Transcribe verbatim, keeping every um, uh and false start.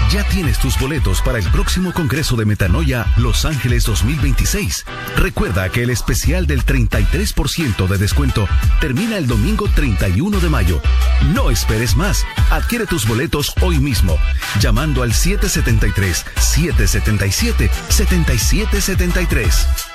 Ya tienes tus boletos para el próximo Congreso de Metanoia Los Ángeles dos mil veintiséis. Recuerda que el especial del treinta y tres por ciento de descuento termina el domingo treinta y uno de mayo. No esperes más. Adquiere tus boletos hoy mismo, llamando al siete siete tres, siete siete siete, siete siete siete tres.